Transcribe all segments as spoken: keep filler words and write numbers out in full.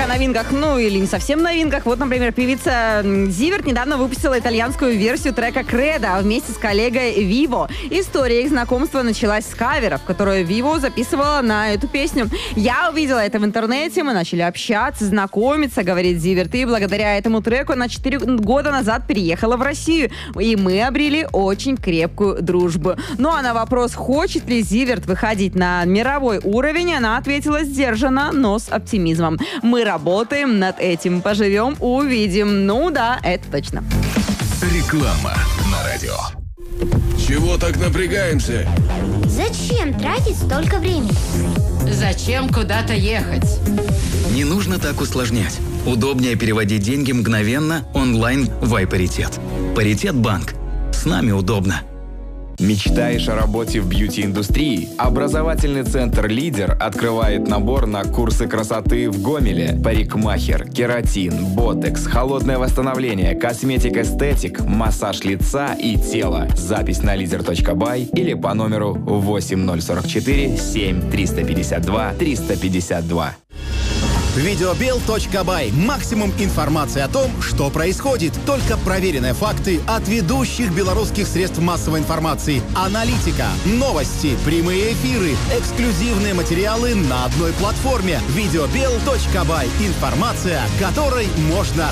о новинках, ну или не совсем новинках. Вот, например, певица Зиверт недавно выпустила итальянскую версию трека «Кредо» вместе с коллегой Виво. История их знакомства началась с каверов, которую Виво записывала на эту песню. Я увидела это в интернете, мы начали общаться, знакомиться, говорит Зиверт. И благодаря этому треку она четыре года назад переехала в Россию. И мы обрели очень крепкую дружбу. Ну а на вопрос, хочет ли Зиверт выходить на мировой уровень, она ответила сдержанно, но с оптимизмом. Мы работаем над этим, поживем, увидим. Ну да, это точно. Реклама на радио. Чего так напрягаемся? Зачем тратить столько времени? Зачем куда-то ехать? Не нужно так усложнять. Удобнее переводить деньги мгновенно, онлайн в iParитет. Паритет банк. С нами удобно. Мечтаешь о работе в бьюти-индустрии? Образовательный центр «Лидер» открывает набор на курсы красоты в Гомеле. Парикмахер, кератин, ботекс, холодное восстановление, косметик-эстетик, массаж лица и тела. Запись на лидер точка бай или по номеру восемь ноль сорок четыре семь триста пятьдесят два триста пятьдесят два. Видеобел точка бай. Максимум информации о том, что происходит. Только проверенные факты от ведущих белорусских средств массовой информации. Аналитика, новости, прямые эфиры, эксклюзивные материалы на одной платформе. Видеобел точка бай. Информация, которой можно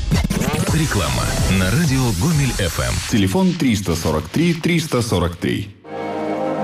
доверять. Реклама на радио Гомель эф эм. Телефон триста сорок три триста сорок три.